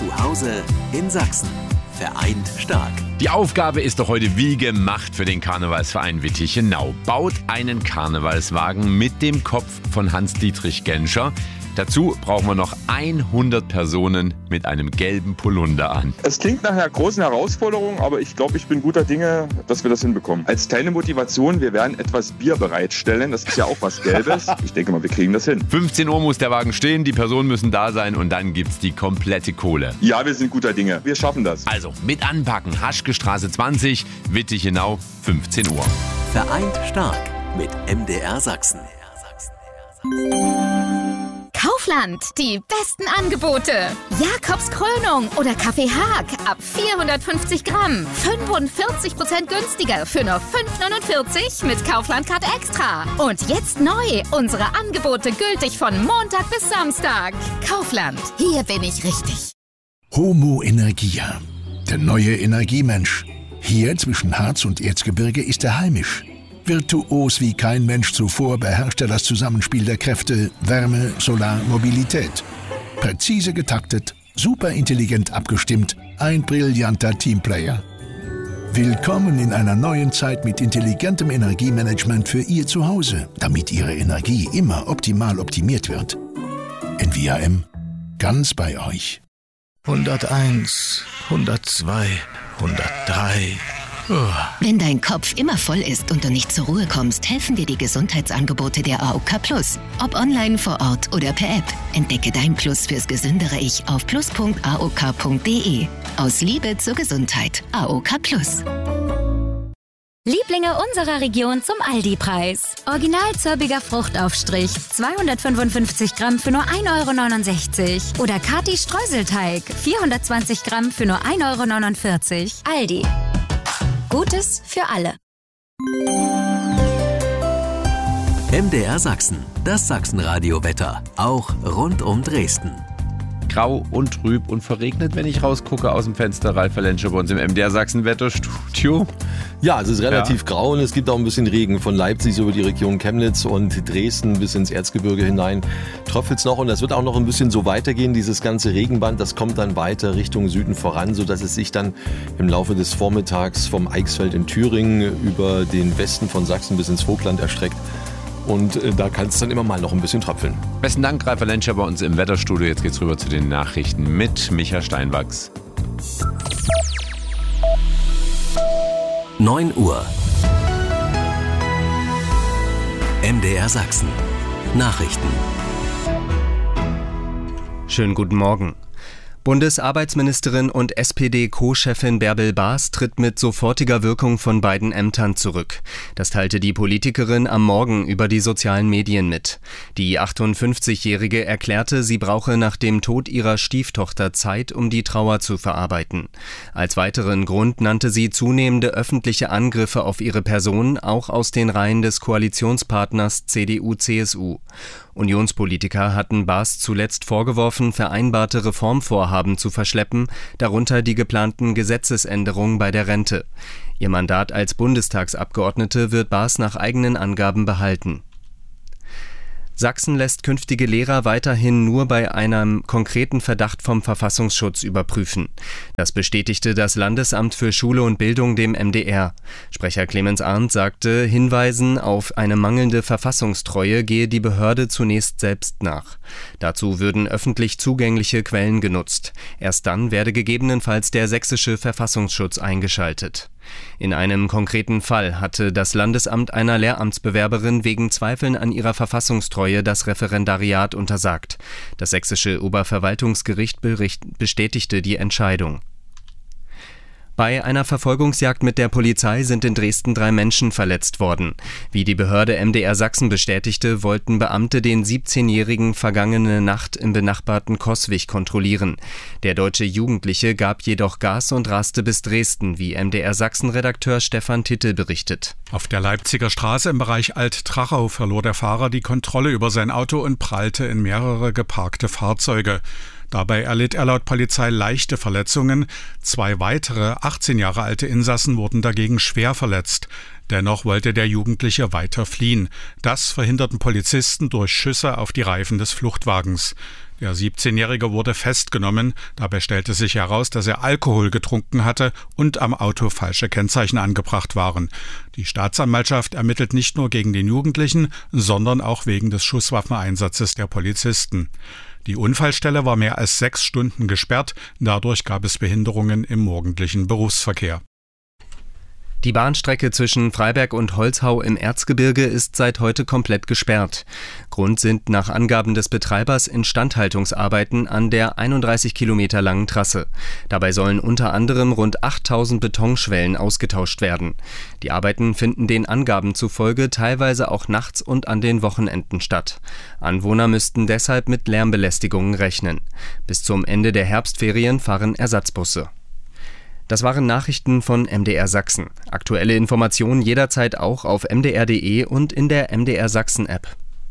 Zu Hause in Sachsen. Vereint stark. Die Aufgabe ist doch heute wie gemacht für den Karnevalsverein Wittichenau. Baut einen Karnevalswagen mit dem Kopf von Hans-Dietrich Genscher. Dazu brauchen wir noch 100 Personen mit einem gelben Polunder an. Es klingt nach einer großen Herausforderung, aber ich glaube, ich bin guter Dinge, dass wir das hinbekommen. Als kleine Motivation, wir werden etwas Bier bereitstellen. Das ist ja auch was Gelbes. Ich denke mal, wir kriegen das hin. 15 Uhr muss der Wagen stehen, die Personen müssen da sein und dann gibt's die komplette Kohle. Ja, wir sind guter Dinge. Wir schaffen das. Also mit anpacken. Haschke Straße 20, Wittichenau, 15 Uhr. Vereint stark mit MDR Sachsen. Kaufland, die besten Angebote. Jakobs Krönung oder Kaffee Haag ab 450 Gramm. 45% günstiger für nur 5,49 mit Kaufland-Card Extra. Und jetzt neu, unsere Angebote gültig von Montag bis Samstag. Kaufland, hier bin ich richtig. Homo Energia, der neue Energiemensch. Hier zwischen Harz und Erzgebirge ist er heimisch. Virtuos wie kein Mensch zuvor beherrscht er das Zusammenspiel der Kräfte Wärme, Solar, Mobilität. Präzise getaktet, superintelligent abgestimmt, ein brillanter Teamplayer. Willkommen in einer neuen Zeit mit intelligentem Energiemanagement für Ihr Zuhause, damit Ihre Energie immer optimal optimiert wird. NVAM, ganz bei euch. 101, 102, 103... Wenn dein Kopf immer voll ist und du nicht zur Ruhe kommst, helfen dir die Gesundheitsangebote der AOK Plus. Ob online, vor Ort oder per App. Entdecke dein Plus fürs gesündere Ich auf plus.aok.de. Aus Liebe zur Gesundheit. AOK Plus. Lieblinge unserer Region zum Aldi-Preis. Original zirbiger Fruchtaufstrich, 255 Gramm für nur 1,69 € Oder Kati Streuselteig, 420 Gramm für nur 1,49 €. Aldi. Gutes für alle. MDR Sachsen, das Sachsenradio-Wetter, auch rund um Dresden. Grau und trüb und verregnet, wenn ich rausgucke aus dem Fenster. Ralf Lenscher bei uns im MDR Sachsen Wetterstudio. Ja, es ist relativ grau und es gibt auch ein bisschen Regen von Leipzig über die Region Chemnitz und Dresden bis ins Erzgebirge hinein. Tröpfelt's noch und das wird auch noch ein bisschen so weitergehen. Dieses ganze Regenband, das kommt dann weiter Richtung Süden voran, sodass es sich dann im Laufe des Vormittags vom Eichsfeld in Thüringen über den Westen von Sachsen bis ins Vogtland erstreckt. Und da kann es dann immer mal noch ein bisschen tröpfeln. Besten Dank, Ralf Lenscher bei uns im Wetterstudio. Jetzt geht's rüber zu den Nachrichten mit Micha Steinwachs. 9 Uhr. MDR Sachsen. Nachrichten. Schönen guten Morgen. Bundesarbeitsministerin und SPD-Co-Chefin Bärbel Baas tritt mit sofortiger Wirkung von beiden Ämtern zurück. Das teilte die Politikerin am Morgen über die sozialen Medien mit. Die 58-Jährige erklärte, sie brauche nach dem Tod ihrer Stieftochter Zeit, um die Trauer zu verarbeiten. Als weiteren Grund nannte sie zunehmende öffentliche Angriffe auf ihre Person, auch aus den Reihen des Koalitionspartners CDU-CSU. Unionspolitiker hatten Baas zuletzt vorgeworfen, vereinbarte Reformvorhaben zu verschleppen, darunter die geplanten Gesetzesänderungen bei der Rente. Ihr Mandat als Bundestagsabgeordnete wird Baas nach eigenen Angaben behalten. Sachsen lässt künftige Lehrer weiterhin nur bei einem konkreten Verdacht vom Verfassungsschutz überprüfen. Das bestätigte das Landesamt für Schule und Bildung dem MDR. Sprecher Clemens Arndt sagte, Hinweisen auf eine mangelnde Verfassungstreue gehe die Behörde zunächst selbst nach. Dazu würden öffentlich zugängliche Quellen genutzt. Erst dann werde gegebenenfalls der sächsische Verfassungsschutz eingeschaltet. In einem konkreten Fall hatte das Landesamt einer Lehramtsbewerberin wegen Zweifeln an ihrer Verfassungstreue das Referendariat untersagt. Das sächsische Oberverwaltungsgericht bestätigte die Entscheidung. Bei einer Verfolgungsjagd mit der Polizei sind in Dresden 3 Menschen verletzt worden. Wie die Behörde MDR Sachsen bestätigte, wollten Beamte den 17-Jährigen vergangene Nacht im benachbarten Coswig kontrollieren. Der deutsche Jugendliche gab jedoch Gas und raste bis Dresden, wie MDR Sachsen-Redakteur Stefan Tittel berichtet. Auf der Leipziger Straße im Bereich Alt-Trachau verlor der Fahrer die Kontrolle über sein Auto und prallte in mehrere geparkte Fahrzeuge. Dabei erlitt er laut Polizei leichte Verletzungen. 2 weitere, 18 Jahre alte Insassen wurden dagegen schwer verletzt. Dennoch wollte der Jugendliche weiter fliehen. Das verhinderten Polizisten durch Schüsse auf die Reifen des Fluchtwagens. Der 17-Jährige wurde festgenommen. Dabei stellte sich heraus, dass er Alkohol getrunken hatte und am Auto falsche Kennzeichen angebracht waren. Die Staatsanwaltschaft ermittelt nicht nur gegen den Jugendlichen, sondern auch wegen des Schusswaffeneinsatzes der Polizisten. Die Unfallstelle war mehr als 6 Stunden gesperrt. Dadurch gab es Behinderungen im morgendlichen Berufsverkehr. Die Bahnstrecke zwischen Freiberg und Holzhau im Erzgebirge ist seit heute komplett gesperrt. Grund sind nach Angaben des Betreibers Instandhaltungsarbeiten an der 31 Kilometer langen Trasse. Dabei sollen unter anderem rund 8000 Betonschwellen ausgetauscht werden. Die Arbeiten finden den Angaben zufolge teilweise auch nachts und an den Wochenenden statt. Anwohner müssten deshalb mit Lärmbelästigungen rechnen. Bis zum Ende der Herbstferien fahren Ersatzbusse. Das waren Nachrichten von MDR Sachsen. Aktuelle Informationen jederzeit auch auf mdr.de und in der MDR Sachsen App.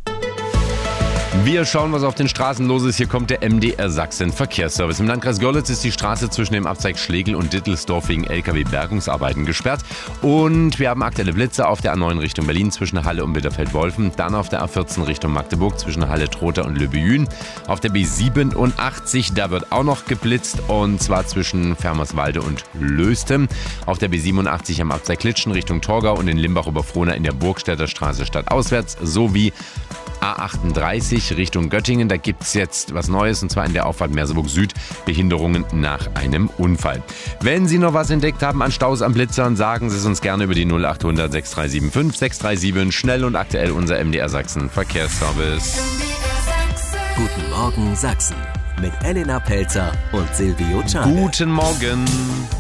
Wir schauen, was auf den Straßen los ist. Hier kommt der MDR Sachsen Verkehrsservice. Im Landkreis Görlitz ist die Straße zwischen dem Abzweig Schlegel und Dittelsdorf wegen LKW-Bergungsarbeiten gesperrt. Und wir haben aktuelle Blitze auf der A9 Richtung Berlin zwischen Halle und Bitterfeld-Wolfen. Dann auf der A14 Richtung Magdeburg zwischen Halle, Trotha und Löbejün. Auf der B87, da wird auch noch geblitzt, und zwar zwischen Fermerswalde und Löstem. Auf der B87 am Abzweig Klitschen Richtung Torgau und in Limbach-Oberfrohna in der Burgstädter Straße stadtauswärts sowie A38 Richtung Göttingen, da gibt es jetzt was Neues, und zwar in der Auffahrt Merseburg Süd, Behinderungen nach einem Unfall. Wenn Sie noch was entdeckt haben an Staus, am Blitzern, sagen Sie es uns gerne über die 0800 6375 637. Schnell und aktuell unser MDR Sachsen Verkehrsservice. Guten Morgen Sachsen mit Elena Pelzer und Silvio Czarne. Guten Morgen.